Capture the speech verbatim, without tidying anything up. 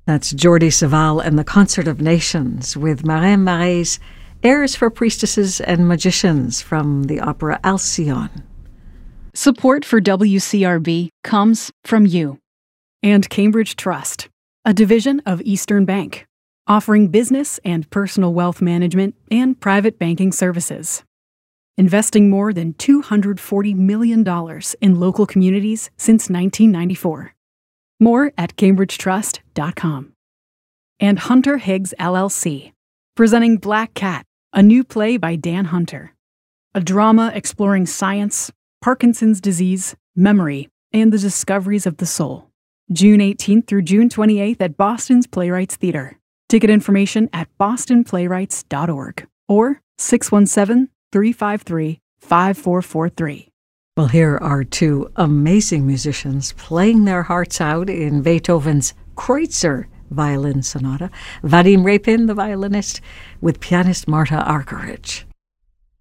That's Jordi Savall and the Concert of Nations with Marin Marais' Airs for Priestesses and Magicians from the opera Alcyone. Support for W C R B comes from you. And Cambridge Trust, a division of Eastern Bank, offering business and personal wealth management and private banking services. Investing more than two hundred forty million dollars in local communities since nineteen ninety-four. More at cambridge trust dot com. And Hunter Higgs L L C, presenting Black Cat, a new play by Dan Hunter. A drama exploring science, Parkinson's disease, memory, and the discoveries of the soul. June eighteenth through June twenty-eighth at Boston's Playwrights Theatre. Ticket information at boston playwrights dot org or six one seven, three five three, five four four three. Well, here are two amazing musicians playing their hearts out in Beethoven's Kreutzer Violin Sonata. Vadim Repin, the violinist, with pianist Marta Argerich.